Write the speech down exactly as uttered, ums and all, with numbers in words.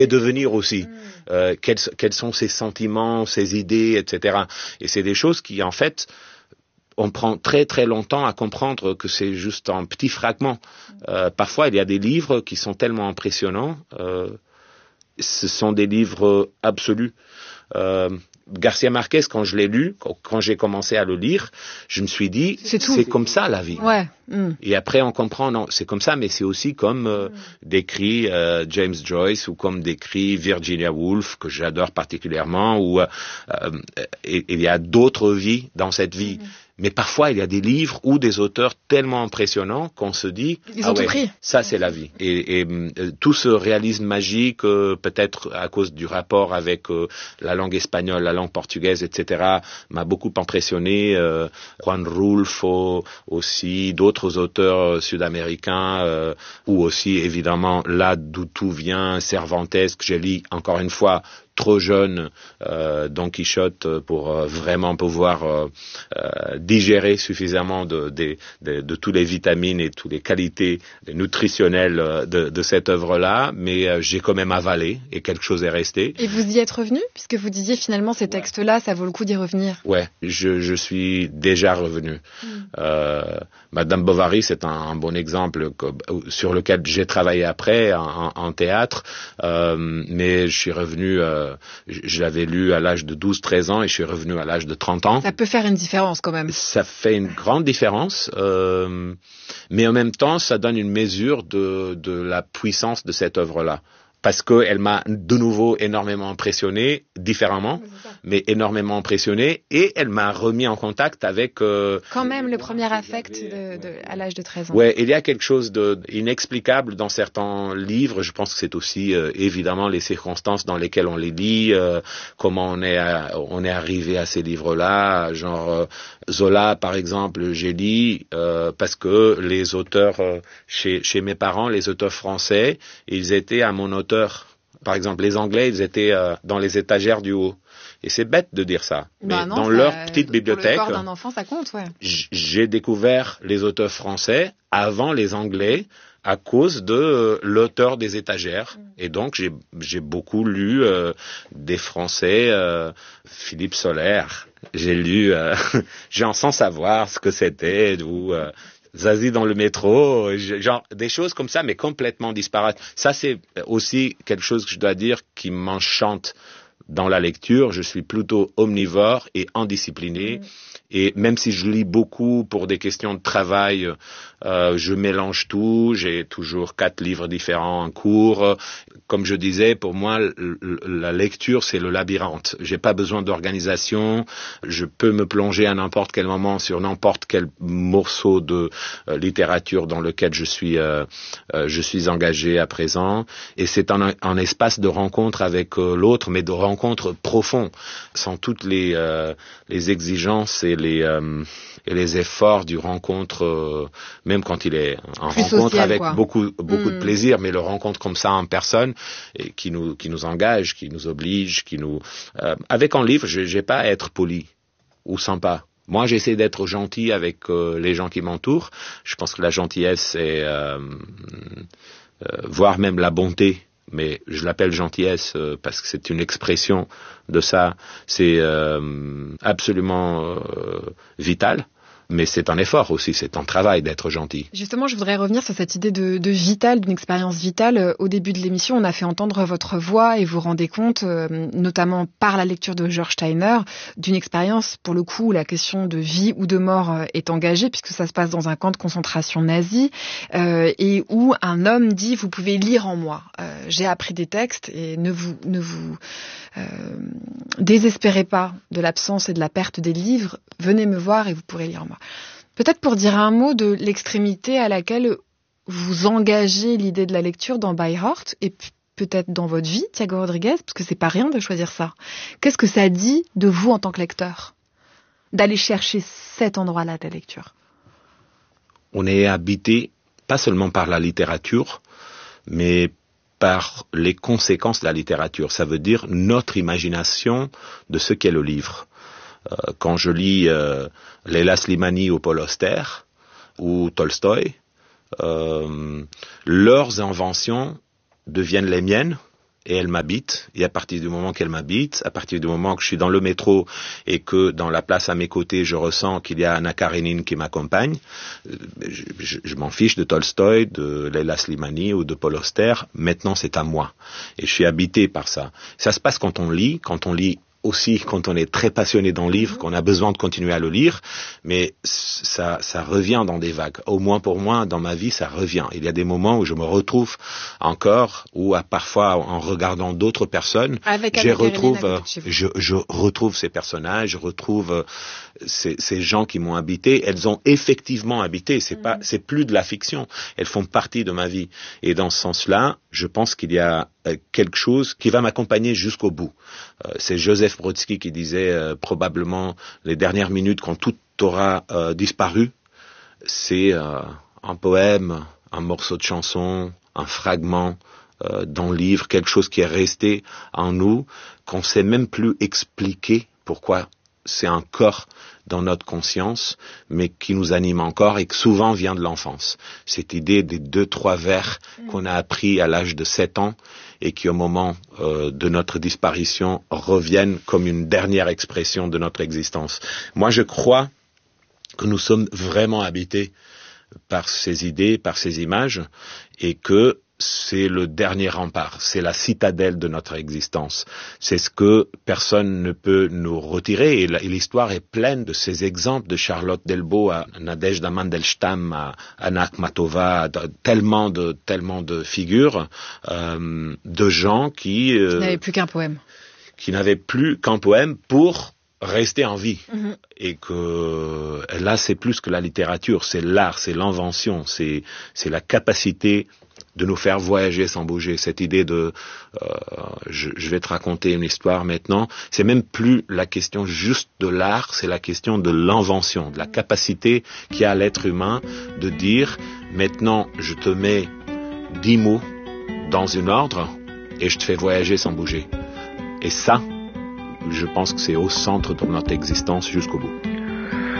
et devenir aussi. Mmh. Euh, quels, quels sont ses sentiments, ses idées, et cetera. Et c'est des choses qui, en fait, on prend très très longtemps à comprendre que c'est juste un petit fragment. Euh, parfois, il y a des livres qui sont tellement impressionnants. Euh, ce sont des livres absolus. Euh, Garcia Marquez, quand je l'ai lu, quand j'ai commencé à le lire, je me suis dit, c'est, c'est comme ça la vie. Ouais. Mm. Et après, on comprend, non, c'est comme ça, mais c'est aussi comme euh, mm. décrit euh, James Joyce ou comme décrit Virginia Woolf, que j'adore particulièrement, ou euh, euh, il y a d'autres vies dans cette vie. Mm. Mais parfois, il y a des livres ou des auteurs tellement impressionnants qu'on se dit, Ils ah ont ouais, tout pris. Ça c'est la vie. Et, et euh, tout ce réalisme magique, euh, peut-être à cause du rapport avec euh, la langue espagnole, la langue portugaise, et cetera, m'a beaucoup impressionné. Euh, Juan Rulfo aussi, d'autres auteurs sud-américains, euh, ou aussi évidemment là d'où tout vient, Cervantes, que j'ai lu encore une fois trop jeune, euh, Don Quichotte, pour euh, vraiment pouvoir euh, euh, digérer suffisamment de, de, de, de toutes les vitamines et toutes les qualités nutritionnelles de, de cette œuvre-là, mais euh, j'ai quand même avalé et quelque chose est resté. Et vous y êtes revenu, puisque vous disiez finalement ces textes-là, ça vaut le coup d'y revenir. Ouais, je, je suis déjà revenu. Mm. Euh, Madame Bovary, c'est un, un bon exemple que, sur lequel j'ai travaillé après en, en théâtre, euh, mais je suis revenu. Euh, Je l'avais lu à l'âge de douze treize ans et je suis revenu à l'âge de trente ans. Ça peut faire une différence quand même. Ça fait une grande différence, euh, mais en même temps, ça donne une mesure de, de la puissance de cette œuvre-là. Parce qu'elle m'a de nouveau énormément impressionné, différemment, mais énormément impressionné, et elle m'a remis en contact avec... Euh, Quand même le premier affect de, de, à l'âge de treize ans. Ouais, il y a quelque chose d'inexplicable dans certains livres. Je pense que c'est aussi euh, évidemment les circonstances dans lesquelles on les lit, euh, comment on est, à, on est arrivé à ces livres-là. Genre euh, Zola, par exemple, j'ai lu euh, parce que les auteurs, euh, chez, chez mes parents, les auteurs français, ils étaient à mon auteur. Par exemple, les Anglais, ils étaient euh, dans les étagères du haut. Et c'est bête de dire ça. Bah mais non, dans ça, leur petite bibliothèque, pour le corps d'un enfant, ça compte, ouais. J'ai découvert les auteurs français avant les Anglais à cause de euh, l'auteur des étagères. Mm. Et donc, j'ai, j'ai beaucoup lu euh, des Français, euh, Philippe Sollaire. J'ai lu euh, Jean sans savoir ce que c'était, ou... Euh, Zazie dans le métro, genre des choses comme ça, mais complètement disparates. Ça, c'est aussi quelque chose que je dois dire qui m'enchante dans la lecture. Je suis plutôt omnivore et indiscipliné. Mmh. Et même si je lis beaucoup pour des questions de travail, euh, je mélange tout. J'ai toujours quatre livres différents en cours. Comme je disais, pour moi, la lecture, c'est le labyrinthe. J'ai pas besoin d'organisation. Je peux me plonger à n'importe quel moment sur n'importe quel morceau de euh, littérature dans lequel je suis, euh, euh, je suis engagé à présent. Et c'est un, un espace de rencontre avec euh, l'autre, mais de rencontre profond, sans toutes les, euh, les exigences et les, euh, et les efforts du rencontre, euh, même quand il est en Plus rencontre social, avec quoi. beaucoup, beaucoup mmh. de plaisir, mais le rencontre comme ça en personne, et qui nous, qui nous engage, qui nous oblige, qui nous, euh, avec un livre, je n'ai pas à être poli ou sympa. Moi, j'essaie d'être gentil avec euh, les gens qui m'entourent. Je pense que la gentillesse, c'est euh, euh, voire même la bonté. Mais je l'appelle gentillesse euh, parce que c'est une expression de ça. C'est euh, absolument euh, vital. Mais c'est un effort aussi, c'est un travail d'être gentil. Justement, je voudrais revenir sur cette idée de, de vital, d'une expérience vitale. Au début de l'émission, on a fait entendre votre voix et vous vous rendez compte, euh, notamment par la lecture de George Steiner, d'une expérience, pour le coup, où la question de vie ou de mort est engagée, puisque ça se passe dans un camp de concentration nazi, euh, et où un homme dit « vous pouvez lire en moi, euh, j'ai appris des textes et ne vous, ne vous euh, désespérez pas de l'absence et de la perte des livres, venez me voir et vous pourrez lire en moi ». Peut-être pour dire un mot de l'extrémité à laquelle vous engagez l'idée de la lecture dans By Heart et peut-être dans votre vie, Thiago Rodriguez, parce que c'est pas rien de choisir ça. Qu'est-ce que ça dit de vous en tant que lecteur, d'aller chercher cet endroit-là de la lecture? On est habité pas seulement par la littérature, mais par les conséquences de la littérature. Ça veut dire notre imagination de ce qu'est le livre. Euh, quand je lis euh, Leila Slimani ou Paul Auster ou Tolstoï, euh, leurs inventions deviennent les miennes et elle m'habite. Et à partir du moment qu'elle m'habite, à partir du moment que je suis dans le métro et que dans la place à mes côtés, je ressens qu'il y a Anna Karenine qui m'accompagne, je, je, je m'en fiche de Tolstoï, de Leila Slimani ou de Paul Auster. Maintenant, c'est à moi. Et je suis habité par ça. Ça se passe quand on lit, quand on lit aussi quand on est très passionné d'un livre, qu'on a besoin de continuer à le lire, mais ça, ça revient dans des vagues. Au moins pour moi, dans ma vie, ça revient. Il y a des moments où je me retrouve encore, ou à, parfois en regardant d'autres personnes, avec je retrouve, euh, je, je retrouve ces personnages, je retrouve euh, ces, ces gens qui m'ont habité. Elles ont effectivement habité. C'est mmh. pas, c'est plus de la fiction. Elles font partie de ma vie. Et dans ce sens-là, je pense qu'il y a quelque chose qui va m'accompagner jusqu'au bout. Euh, c'est Joseph Brodsky qui disait euh, probablement les dernières minutes quand tout aura euh, disparu, c'est euh, un poème, un morceau de chanson, un fragment euh, d'un livre, quelque chose qui est resté en nous, qu'on ne sait même plus expliquer pourquoi c'est encore dans notre conscience, mais qui nous anime encore et qui souvent vient de l'enfance. Cette idée des deux, trois vers mmh. qu'on a appris à l'âge de sept ans et qui, au moment euh, de notre disparition, reviennent comme une dernière expression de notre existence. Moi, je crois que nous sommes vraiment habités par ces idées, par ces images, et que c'est le dernier rempart, c'est la citadelle de notre existence. C'est ce que personne ne peut nous retirer. Et l'histoire est pleine de ces exemples de Charlotte Delbo à Nadezhda Mandelstam, à Anna Akhmatova, tellement de, tellement de figures, euh, de gens qui... Euh, qui n'avaient plus qu'un poème. Qui n'avaient plus qu'un poème pour rester en vie. Mm-hmm. Et que là, c'est plus que la littérature, c'est l'art, c'est l'invention, c'est, c'est la capacité de nous faire voyager sans bouger. Cette idée de euh, je, je vais te raconter une histoire maintenant, c'est même plus la question juste de l'art, c'est la question de l'invention, de la capacité qu'a l'être humain de dire maintenant je te mets dix mots dans une ordre et je te fais voyager sans bouger. Et ça, je pense que c'est au centre de notre existence jusqu'au bout.